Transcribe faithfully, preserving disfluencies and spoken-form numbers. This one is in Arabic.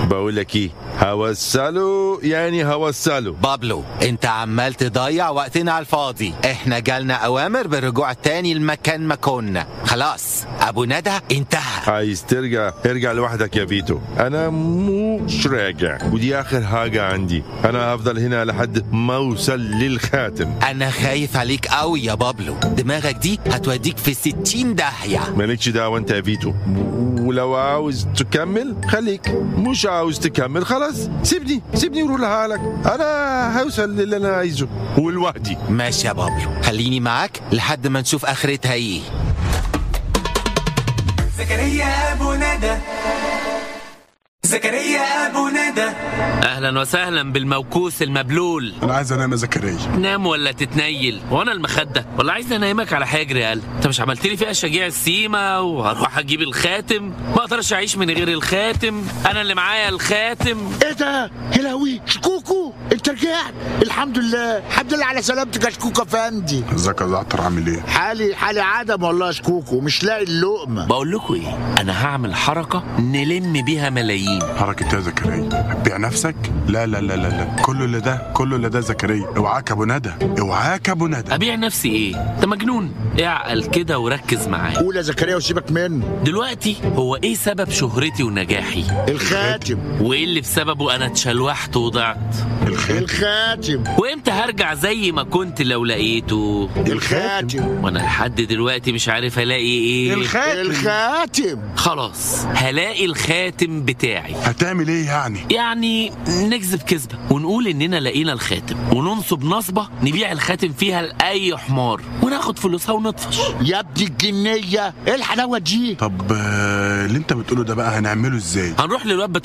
بقول لك ايه، هوصله يعني هوصله. بابلو انت عمال تضيع وقتنا على الفاضي، احنا جالنا اوامر بالرجوع تاني المكان ما كنا. خلاص ابو ندى انتهى. عايز ترجع ارجع لوحدك يا فيتو، انا مش راجع، ودي اخر حاجة عندي. انا هفضل هنا لحد ما اوصل للخاتم. انا خايف عليك قوي يا بابلو، دماغك دي هتوديك في ستين داهية. مالكش دعوة انت يا فيتو، ولو عاوز تكمل خليك، مش عاوز تكمل خلاص سيبني سيبني وروح لحالك. انا هوصل للي انا عايزه ولوحدي. ماشي يا بابلو، خليني معاك لحد ما نشوف اخرتها ايه. زكريا ابو ندى، زكريا ابو ندى. اهلا وسهلا بالموكوس المبلول. انا عايز انام يا زكريا. نام ولا تتنيل وانا المخده، ولا عايز انامك على حجري؟ قال انت مش عملت لي فيها شجيع السيما وهروح اجيب الخاتم؟ ما اقدرش اعيش من غير الخاتم، انا اللي معايا الخاتم. ايه ده يا لهوي؟ شكوكو انت رجعت؟ الحمد لله، الحمد لله على سلامتك يا شكوكو افندي. ازيك يا زعتر، عامل ايه؟ حالي حالي عدم والله يا شكوكو، مش لاقي اللقمه. بقول لكم ايه، انا هعمل حركه نلم بيها ملايين. حركة يا زكريا؟ هتبيع نفسك؟ لا لا لا لا لا، كله اللي ده كله اللي ده زكريا، اوعاك ابو ندى، اوعاك ابو ندى. ابيع نفسي ايه؟ انت مجنون؟ اعقل كده وركز معايا. قول يا زكريا وسيبك منه. دلوقتي هو ايه سبب شهرتي ونجاحي؟ الخاتم. وايه اللي بسببه انا اتشلوحت وضعت؟ الخاتم. الخاتم. وامتى هرجع زي ما كنت لو لقيته؟ الخاتم. وانا لحد دلوقتي مش عارف الاقي ايه. الخاتم. الخاتم. خلاص هلاقي الخاتم بتاعي. هتعمل ايه يعني؟ يعني نكذب كذبه ونقول اننا لقينا الخاتم، وننصب نصبه نبيع الخاتم فيها لاي حمار وناخد فلوسها ونطفش. يا ابني الجنيه، ايه الحلاوه دي؟ طب آه، اللي انت بتقوله ده بقى هنعمله ازاي؟ هنروح للواد